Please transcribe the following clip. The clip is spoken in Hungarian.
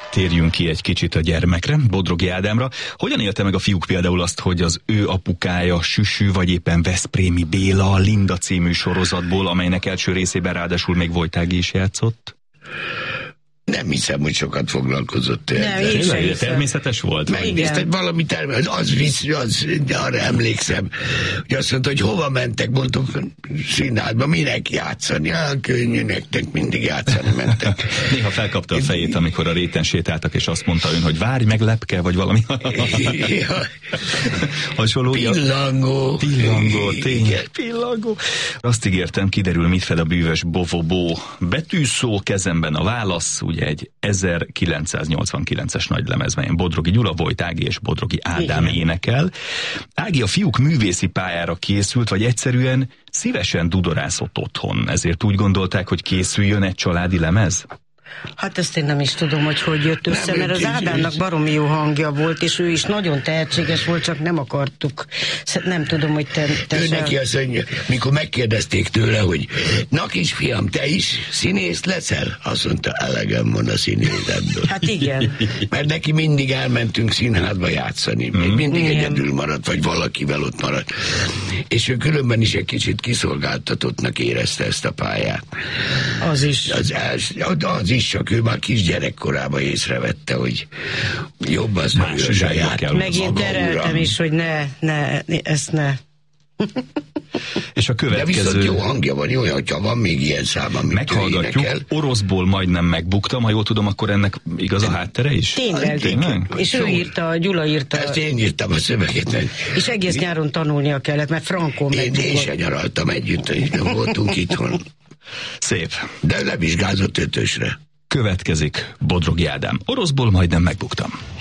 Térjünk ki egy kicsit a gyermekre, Bodrogi Ádámra. Hogyan élte meg a fiúk például azt, hogy az ő apukája Süsű, vagy éppen Veszprémi Béla, a Linda című sorozatból, amelynek első részében ráadásul még Vojtági is játszott? Nem hiszem, hogy sokat foglalkozott ezzel. Természetes volt? Megnézted valami az arra emlékszem, hogy azt mondta, hogy hova mentek, mondtuk, színházba, minek játszani? Könnyű, nektek mindig játszani mentek. Néha felkapta a fejét, amikor a réten sétáltak, és azt mondta ön, hogy várj meg, lepke, vagy valami. Hasonló. Pillangó, tényleg. Pillangó. Azt ígértem, kiderül, mit fed a bűvös bovobó. Betűszó, kezemben a válasz, ugye egy 1989-es nagylemez, melyen Bodrogi Gyula, Vojtági és Bodrogi Ádám énekel. Ági a fiúk művészi pályára készült, vagy egyszerűen szívesen dudorászott otthon, ezért úgy gondolták, hogy készüljön egy családi lemez? Hát ezt én nem is tudom, hogy jött össze, mert az Ádámnak baromi jó hangja volt, és ő is nagyon tehetséges volt, csak nem akartuk. Nem tudom, hogy te ő neki azt mondja, mikor megkérdezték tőle, hogy na kisfiam, te is színész leszel? Azt mondta, elegem van a színészetből. Hát igen. Mert neki mindig elmentünk színházba játszani. Mindig egyedül maradt, vagy valakivel ott maradt. És ő különben is egy kicsit kiszolgáltatottnak érezte ezt a pályát. Az is. Az is, csak ő már kisgyerekkorában észrevette, hogy jobb az, hogy ő saját. Megint tereltem is, hogy ezt ne. És a következő... De viszont jó hangja van, jó, hogyha van még ilyen szám, amit meghallgatjuk. Oroszból majdnem megbuktam, ha jól tudom, akkor ennek igaz a háttere is? Tényleg. És ő írta, Gyula írta. Ezt én írtam a szöveget. És egész nyáron tanulnia kellett, mert frankon megbukott. Én se nyaraltam együtt, és nem voltunk itthon. Szép. De levizsgázott 5-ösre. Következik Bodrogi Ádám. Oroszból majdnem megbuktam.